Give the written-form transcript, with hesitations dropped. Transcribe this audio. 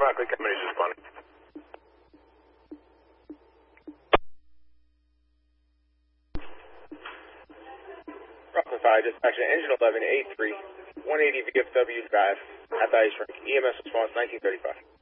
Rockland Company's responding. Rockland 5, dispatch engine 11, 83, 180 VFW Drive, at the ice rink. EMS response 1935.